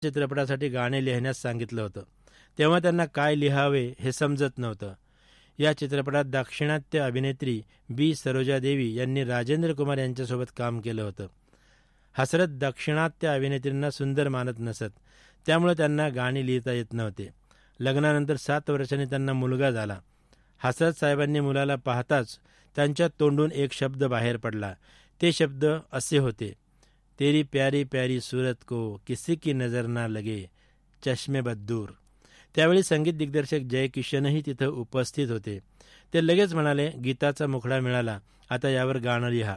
चित्रपटासाठी गाणे लिहिण्यास सांगितलं होतं. तेव्हा त्यांना काय लिहावे हे समजत नव्हतं. या चित्रपटात दाक्षिणात्य अभिनेत्री बी सरोजादेवी यांनी राजेंद्र कुमार यांच्यासोबत काम केलं होतं. हसरत दाक्षिणात्य अभिनेत्रींना सुंदर मानत नसत, त्यामुळे त्यांना गाणी लिहिता येत नव्हते. लग्नानंतर 7 वर्षांनी त्यांना मुलगा झाला. हसरत साहेबांनी मुलाला पाहताच त्यांच्या तोंडून एक शब्द बाहेर पडला. ते शब्द असे होते, तेरी प्यारी प्यारी सूरत को किसी की नजर ना लगे, चष्मे बद्दूर. त्यावेळी संगीत दिग्दर्शक जय किशनही तिथं उपस्थित होते. ते लगेच म्हणाले, गीताचा मुखडा मिळाला, आता यावर गाणं लिहा.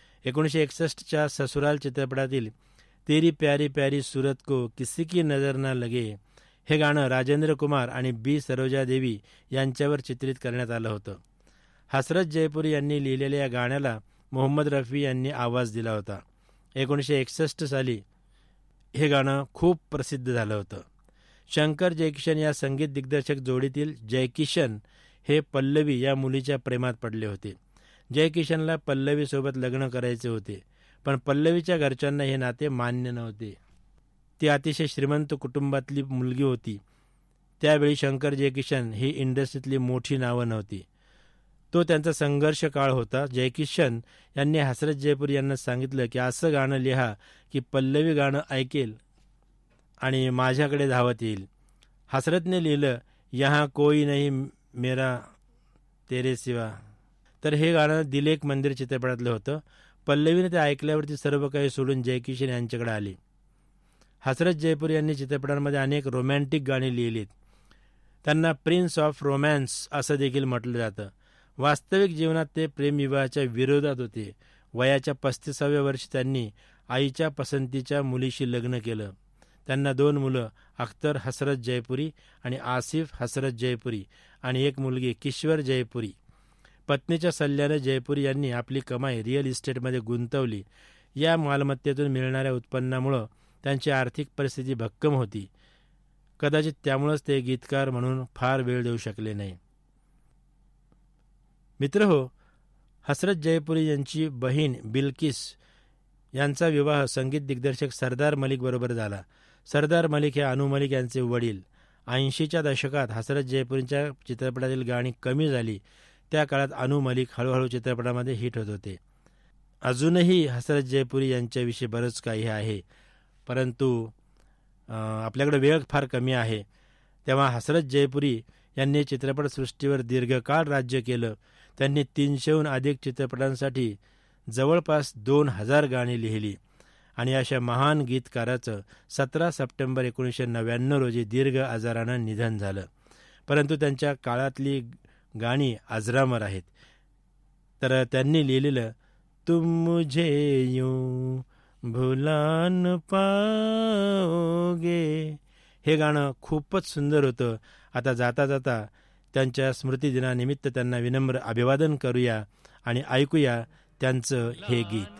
1961च्या ससुराल चित्रपटातील तेरी प्यारी प्यारी सूरत को किसी की नजर ना लगे हे गाणं राजेंद्र कुमार आणि बी सरोजादेवी यांच्यावर चित्रित करण्यात आलं होतं. हसरत जयपुरी यांनी लिहिलेल्या या गाण्याला मोहम्मद रफी यांनी आवाज दिला होता. 1961 साली हे गाणं खूप प्रसिद्ध झालं होतं. शंकर जयकिशन या संगीत दिग्दर्शक जोडीतील जयकिशन हे पल्लवी या मुलीच्या प्रेमात पडले होते. जयकिशनला पल्लवीसोबत लग्न करायचे होते, पण पल्लवीच्या घरच्यांना हे नाते मान्य नव्हते. ती अतिशय श्रीमंत कुटुंबातली मुलगी होती. त्यावेळी शंकर जयकिशन ही इंडस्ट्रीतली मोठी नावं नव्हती. तो त्यांचा संघर्ष काळ होता. जयकिशन यांनी हसरत जयपुरी यांना सांगितलं की असं गाणं लिहा की पल्लवी गाणं ऐकेल आणि माझ्याकडे धावत येईल. हसरतने लिहिलं, यहाँ कोई नहीं मेरा तेरे सिवा. तर हे गाणं दिल एक मंदिर चित्रपटातलं होतं. पल्लवीने ते ऐकल्यावरती सर्व काही सोडून जयकिशन यांच्याकडे आली. हसरत जयपुरी यांनी चित्रपटांमध्ये अनेक रोमॅन्टिक गाणी लिहिलीत. त्यांना प्रिन्स ऑफ रोमॅन्स असं देखील म्हटलं जातं. वास्तविक जीवनात ते प्रेमविवाहाच्या विरोधात होते. वयाच्या 35व्या वर्षी त्यांनी आईच्या पसंतीच्या मुलीशी लग्न केलं. त्यांना 2 मुलं, अख्तर हसरत जयपुरी आणि आसिफ हसरत जयपुरी आणि एक मुलगी किश्वर जयपुरी. पत्नीच्या सल्ल्याने जयपुरी यांनी आपली कमाई रिअल इस्टेटमध्ये गुंतवली. या मालमत्तेतून मिळणाऱ्या उत्पन्नामुळं त्यांची आर्थिक परिस्थिती भक्कम होती. कदाचित त्यामुळेच ते गीतकार म्हणून फार वेळ देऊ शकले नाही. मित्रहो, हसरत जयपुरी यांची बहीण बिल्किस यांचा विवाह संगीत दिग्दर्शक सरदार मलिक बरोबर झाला. सरदार मलिक हे अनु मलिक यांचे वडील. 80च्या दशकात हसरत जयपुरींच्या चित्रपटातील गाणी कमी झाली. त्या काळात अनु मलिक हळूहळू चित्रपटामध्ये हिट होत होते. अजूनही हसरत जयपुरी यांच्याविषयी बरंच काही आहे, परंतु आपल्याकडे वेळ फार कमी आहे. तेव्हा हसरत जयपुरी यांनी चित्रपटसृष्टीवर दीर्घकाळ राज्य केलं. त्यांनी 300हून अधिक चित्रपटांसाठी जवळपास 2000 गाणी लिहिली आणि अशा महान गीतकाराचं 17 सप्टेंबर 1999 रोजी दीर्घ आजारानं निधन झालं. परंतु त्यांच्या काळातली गाणी अजरामर आहेत. तर त्यांनी लिहिलेलं तुम मुझे यूं भुला न पाओगे हे गाणं खूपच सुंदर होतं. आता जाता जाता त्यांच्या स्मृतिदिनानिमित्त त्यांना विनम्र अभिवादन करूया आणि ऐकूया त्यांचं हे गीत.